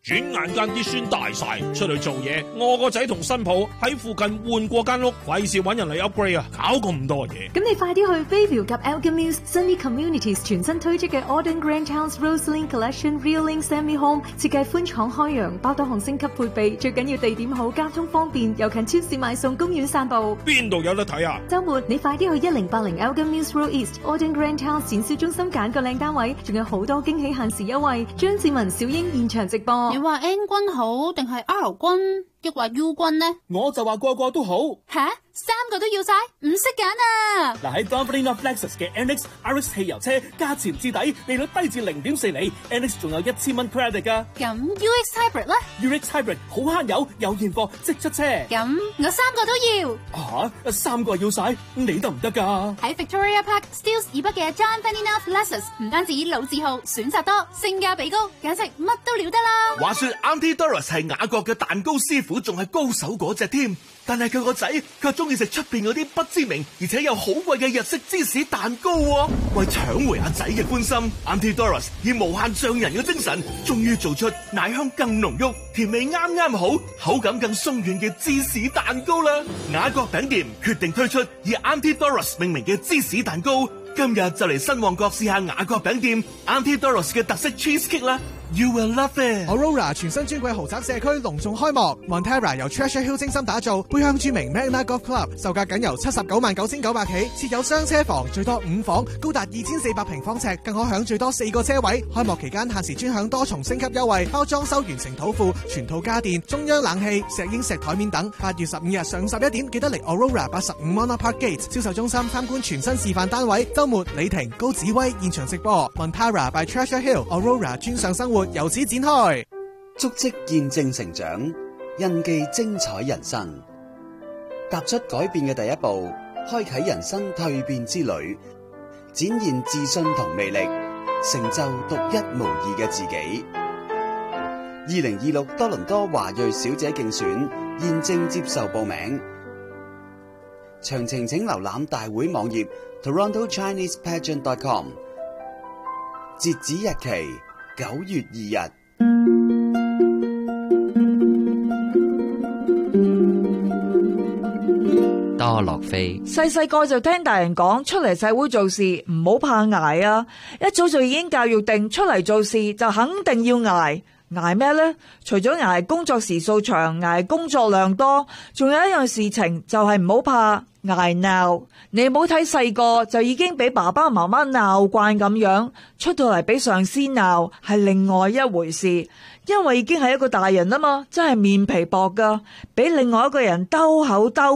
轉眼間啲孫大晒，出去做嘢，我個仔同新抱喺附近換過間屋，費事搵人嚟 upgrade 啊，搞咁多嘢。 咁你快啲去 Bayview 及 Elgin Mills Sunny Communities 全新推出嘅 Auden Grand House Roseland Collection Real Link Semi Home， 設計寬敞開揚，包多項升級配備，最緊要地點好，交通方便，又近超市買餸，公園散步。 邊度有得睇啊？ 週末你快啲去1080 Elgin Mills Road East Auden Grand House 展銷中心揀個靚單位，仲有好多驚喜限時優惠。張志文、小英現場直播。 你話 N 君好定係 R 君，抑或 U 君呢？ 我就話個個都好。 吓？3個都要晒，唔識揀啊！ 嗱，喺 Dominion Lexus 嘅 NX、RX 汽油車，價錢至底，利率低至0.4厘 ，NX 仲有1000蚊 credit 噶。 咁 UX Hybrid 咧 ？UX Hybrid 好慳油，有現貨即出車。 咁我3個都要。 3個要晒，你得唔得噶？ 喺 Victoria Park Steeles 以北嘅 John Vandernoff Lexus， 唔單止老字號，選擇多，性價比高，簡直乜都了得啦。 話說 Auntie Doris 係雅閣嘅蛋糕師傅，仲係高手嗰隻添。但係佢個仔卻中意食出邊嗰啲不知名而且又好貴嘅日式芝士蛋糕喎。為搶回阿仔嘅歡心， Auntie Doris 以無限匠人嘅精神，終於做出奶香更濃郁、甜味啱啱好、口感更鬆軟嘅芝士蛋糕啦。雅閣餅店決定推出以 Auntie Doris 命名嘅芝士蛋糕，今日就嚟新旺角試下雅閣餅店 Auntie Doris 嘅特色 cheesecake 啦。You will love it。 Aurora 全新尊貴豪宅社區隆重開幕 ，Montera 由 Treasure Hill 精心打造，背向著名 Magna Golf Club， 售價僅由799900起，設有雙車房，最多5房，高達2400平方尺，更可享最多4個車位。開幕期間限時專享多重升級優惠，包裝修完成土庫、全套家電、中央冷氣、石英石台面等。8月15日上午11點，記得嚟 Aurora 85 Monarch Park Gate 銷售中心參觀全新示範單位。週末李婷、高子威現場直播 ，Montera by Treasure Hill，Aurora 專上生活由此展開， 足跡見證成長，印記精彩人生。踏出改變嘅第一步，開啟人生蛻變之旅，展現自信同魅力，成就獨一無二嘅自己。2026多倫多華裔小姐競選現正接受報名，詳情請瀏覽大會網頁 TorontoChinesePageant.com。截止日期9月2日。 多樂飛細個就聽大人講，出嚟社會做事唔好怕捱啊！一早就已經教育定，出嚟做事就肯定要捱。捱咩呢？除咗捱工作時數長，捱工作量多，仲有一樣事情就係唔好怕捱鬧。你唔好睇細個就已經俾爸爸媽媽鬧慣咁樣，出到嚟俾上司鬧係另外一回事。因為已經係一個大人啊嘛，真係面皮薄噶，俾另外一個人兜口兜